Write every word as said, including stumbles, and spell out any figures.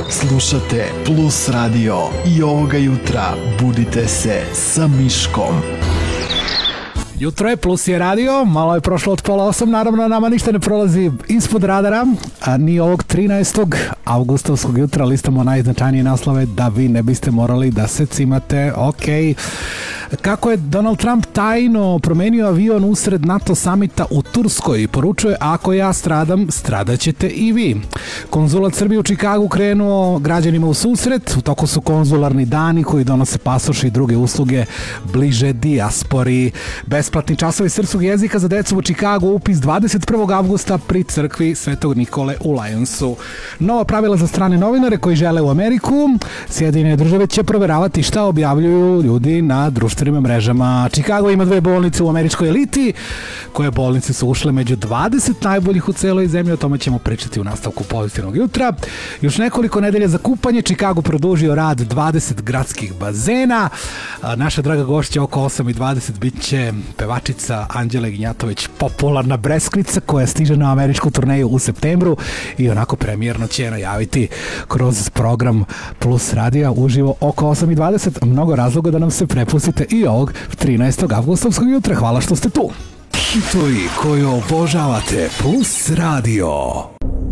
Slušate Plus Radio i ovoga jutra budite se sa Miškom. Jutro je, Plus je radio, malo je prošlo od pola osam, naravno nama ništa ne prolazi ispod radara, a ni ovog trinaestog avgustovskog jutra listamo najznačajnije naslove da vi ne biste morali da se cimate. Ok, kako je Donald Trump tajno promenio avion usred NATO samita u Turskoj, poručuje: ako ja stradam, stradaćete i vi. Konzulat Srbije u Čikagu krenuo građanima u susret, u toku su konzularni dani koji donose pasoše i druge usluge bliže dijaspori. Besplatni časovi srpskog jezika za decu u Čikagu, upis dvadeset prvog avgusta pri crkvi Svetog Nikole u Lionsu. Nova pravila za strane novinare koji žele u Ameriku. Sjedinjene države će proveravati šta objavljuju ljudi na društvenim mrežama. Čikago ima dve bolnice u američkoj eliti, koje bolnice su ušle među dvadeset najboljih u celoj zemlji. O tome ćemo pričati u nastavku pozitivnog jutra. Još nekoliko nedelja za kupanje. Čikago produžio rad dvadeset gradskih bazena. Naša draga gošća oko osam i dvadeset bit će pevačica Anđela Ignjatović, popularna Breskvica, koja stiže na američku turneju u septembru i onako premijerno će najaviti kroz program Plus radija uživo oko osam i dvadeset. Mnogo razloga da nam se prepustite i ovog trinaestog avgustovskog jutra. Hvala što ste tu. Hitovi koji obožavate, Plus Radio.